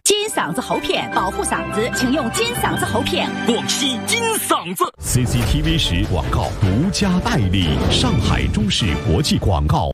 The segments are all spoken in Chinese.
金嗓子喉片，保护嗓子，请用金嗓子喉片。 广西金嗓子 CCTV 10广告独家代理，上海中视国际广告。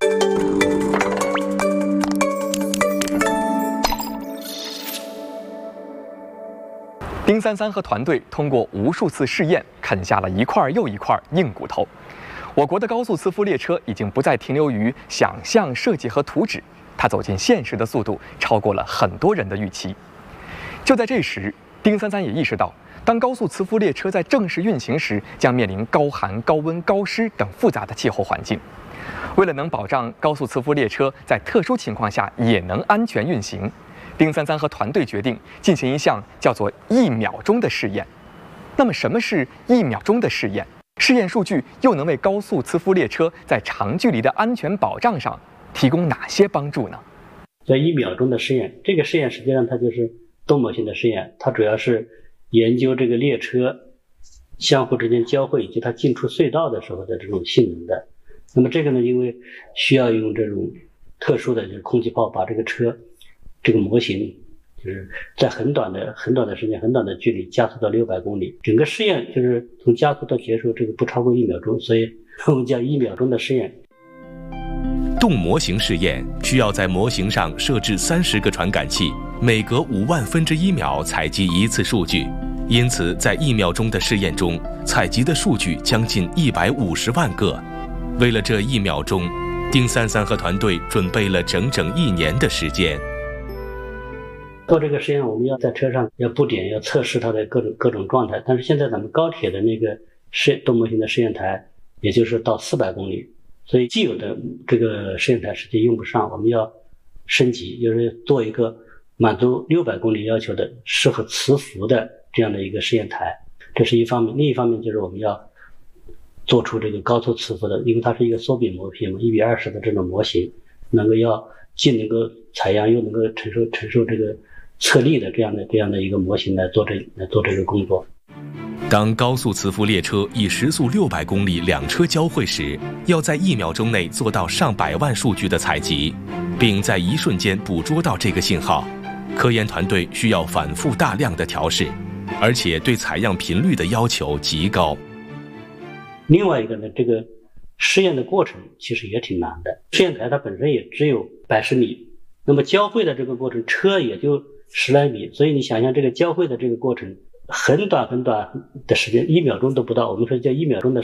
丁三三和团队通过无数次试验，啃下了一块又一块硬骨头。我国的高速磁浮列车已经不再停留于想象、设计和图纸，它走进现实的速度超过了很多人的预期。就在这时，丁三三也意识到，当高速磁浮列车在正式运行时，将面临高寒、高温、高湿等复杂的气候环境。为了能保障高速磁浮列车在特殊情况下也能安全运行，丁三三和团队决定进行一项叫做1秒钟的试验。那么，什么是1秒钟的试验？试验数据又能为高速磁浮列车在长距离的安全保障上提供哪些帮助呢？ 在1秒钟的试验，这个试验实际上它就是动模型的试验，它主要是研究这个列车相互之间交汇以及它进出隧道的时候的这种性能的。那么这个呢，因为需要用这种特殊的就是空气炮把这个车这个模型就是在很短的时间、很短的距离加速到600公里。整个试验就是从加速到结束，这个不超过1秒钟，所以我们叫1秒钟的试验。 动模型试验需要在模型上设置30个传感器，每隔5万分之1秒采集一次数据。因此，在1秒钟的试验中，采集的数据将近150万个。为了这1秒钟，丁三三和团队准备了整整1年的时间。 做这个实验，我们要在车上要布点，要测试它的各种状态。但是现在咱们高铁的那个动模型的试验台，也就是到400公里，所以既有的这个试验台实际用不上，我们要升级，就是做一个满足600公里要求的适合磁浮的这样的一个试验台。这是一方面，另一方面就是我们要做出这个高速磁浮的，因为它是一个缩比模型嘛，1:20的这种模型，既能够采样又能够承受这个测力的这样的一个模型来做这个工作。 当高速磁浮列车以时速600公里两车交汇时，要在1秒钟内做到上百万数据的采集，并在一瞬间捕捉到这个信号，科研团队需要反复大量的调试，而且对采样频率的要求极高。 另外一个呢，这个试验的过程其实也挺难的。试验台它本身也只有110米，那么交汇的这个过程车也就10来米，所以你想象这个交汇的这个过程很短的时间，1秒钟都不到，我们说叫1秒钟的